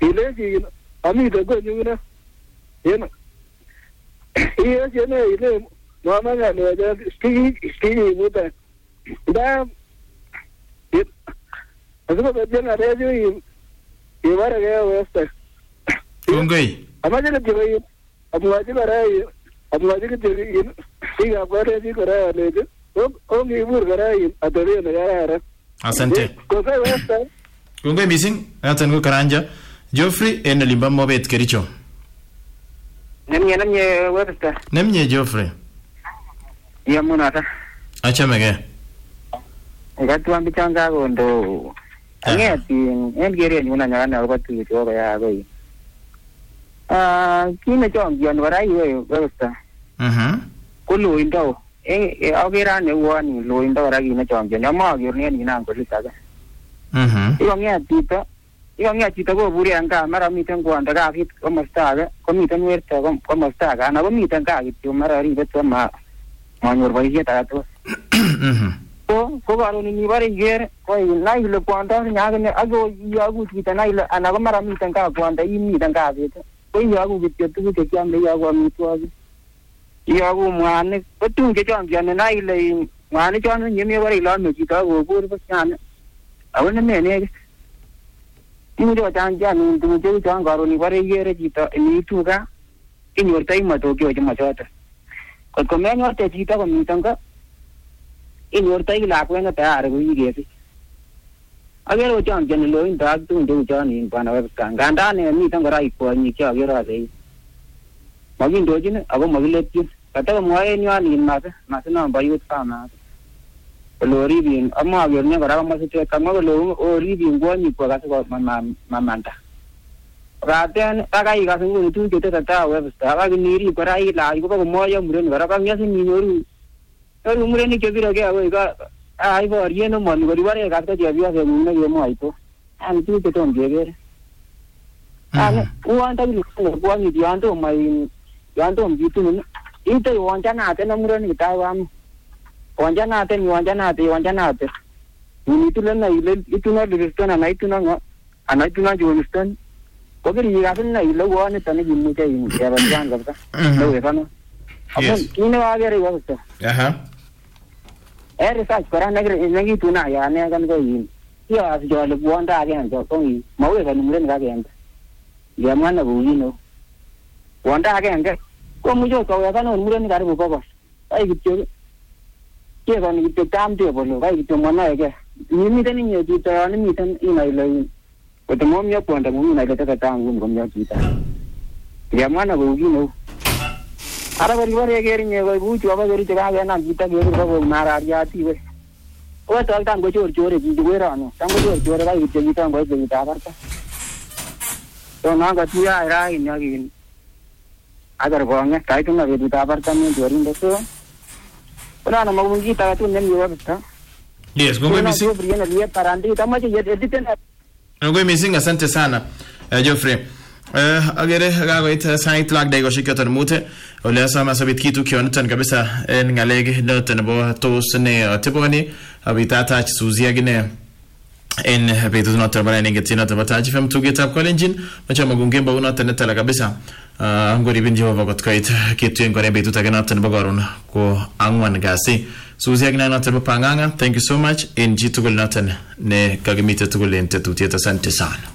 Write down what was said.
ile ami de go nyuna yena iya jene ile mama ga ne da ski muta da azuba da jena rejo yi wara ga westa Kongoi. amajele jibai amwaji barai amwaji ke jiri iga bare ji kara leje o ngi bur kara adore ne gara Asante. ko sai westa Kongoi missing atan ko karanja Geoffrey en limba mobet kericho. namye westa Nemnye Geoffrey. ya munata Achamege. ngatu ambichanga gondo angeti en gere nyuna nyana ko tu to ya go kine chongion barai westa kulu indo agera ne wani lo indo ra kine chongion ama gyorne ni nan ko litaga Iyo ngia chito ko buri anga mara miten kwanda ka kit komastaga komiten werto komastaga ana komiten ka kityo mara ribe to manyor boisiet ato ko karon ni bare ger ko nai le kwanda nyagne ago yagu chito nai le ana ko mara miten ka kwanda miten ka kit ko yagu kityo tu ke kyamle yagu amitwagi yagu mwane ko tu ke champion nai le mwane chon nyime bare lo me chito ko bur ko chan awon ne Injo jangan tumuju jangan karuni bare yere cita ini itu kan ini ortai matoki aja macam Kalau komen ortai cita kau minta kan ini ortai lakukan apa ada gui gitu agar jangan lo ini tak tu jangan ini panau kan ganda ne minta gerai ko ini kya gerai deh magin doji ne aku magin lepin kata muai ni ani masa na bayut sama Lori bin amma agarnya gara masih cek kamu lori bin gua ni gua kasih kau mamanta. Raten takai kasih gua itu kita tak web setelah niri berai lah, gua kau mau yang murni gara kami asing minori. Kalau murni kebira ke aku ika ai bawa dia no man gua diwari kasih dia biasa murni dia mau itu. Itu kita orang jaga. Uang tadi uang ni dia antum main dia antum gitu ni. Itu uang cana ada murni kita awam. Wanjana ate. Ini tu lah itu na diristan, anak itu na jualan. Kau kiri jalan na ilu wan itu ni jimu cai ini, ya banjang kata. Lalu kan? Apa ini aja rewah tu. Research korang negeri tu na ya, ni akan kau ini. Ya, jual buan dah aja kan, kau ini mau kan mungkin kau kan. Dia mana buli no. Buan dah aja kan. Kau muncul kau ya kan, mungkin kau ada buka kos. Ayo gitu. Kia kan kita tam dia boleh, baik kita mana ya? Ini tadi ni kita ni tadi ini lagi. Kita mau ni apa? Kita mau ni kita tanggung kami kita. Dia mana bagi no? Ada beri kering ya, bagi cuba beri cakap kan kita kering kau marah jati weh. Oh tak tanggung cor kita berano, tanggung cor baik kita baik kita apa? So nak kita era ini lagi. Agar korangnya kait tu nak kita apa? Kami jualin betul. Pernah nama mungkin kita tu nem juga betul. Yes, kongoi missing. Dia parandi, tamu je editan. Kongoi missing asante sana Geoffrey. Agere gagoit site lag dego shikatar mute. Ole sama sabit kitu kiontan kabisa ngalege notan bo tosne teboni habitata suzia gine en betu not barani getina tabataji fam tu get up kolenjin macha magungemba unata netala kabisa ngori bin Jehova got kait kitu ngore betu taganatan bagarun ko angwan gasi suzia gina notan panganga. Thank you so much in jitu gol notan ne kagamita tugol ente tu tieta sante sana.